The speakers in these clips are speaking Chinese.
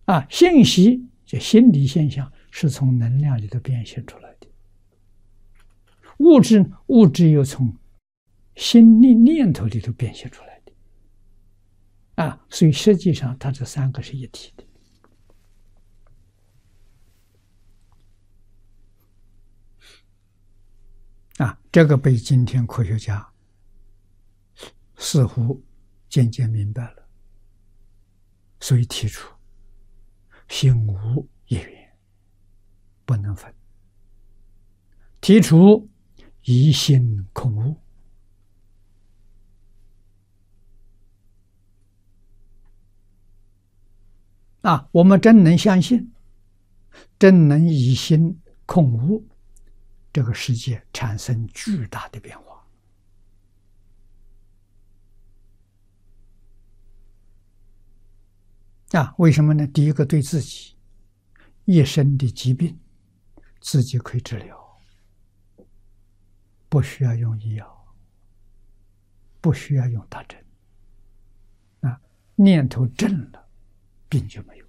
信息就心理现象是从能量里头变现出来的，物质又从心念头里头变现出来的，所以实际上它这三个是一体的。这个被今天科学家似乎渐渐明白了，所以提出心无一元，不能分；提出一心空无。我们真能相信，真能以心空无，这个世界产生巨大的变化。为什么呢？第一个，对自己一生的疾病，自己可以治疗，不需要用医药，不需要用打针。念头正了，病就没有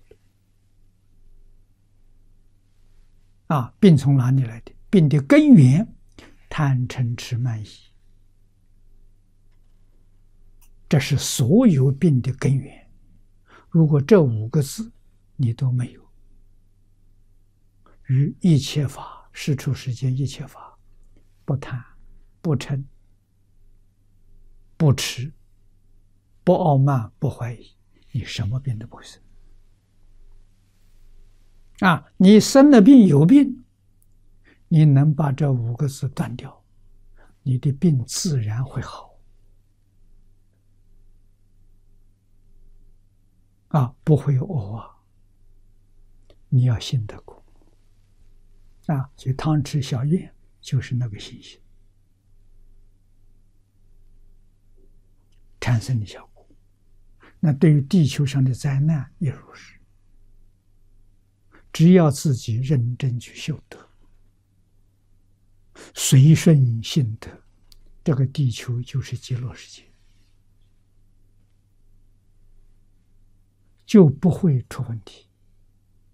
了。病从哪里来的？病的根源，贪嗔痴慢疑，这是所有病的根源。如果这5个字你都没有，于一切法，事出世间一切法，不贪，不嗔，不痴，不傲慢，不怀疑，你什么病都不会生。你生了病有病，你能把这5个字断掉，你的病自然会好。不会有恶化，你要信得过。所以汤池小院就是那个信心产生的效果。那对于地球上的灾难也如是，只要自己认真去修德，随顺性德，这个地球就是极乐世界，就不会出问题。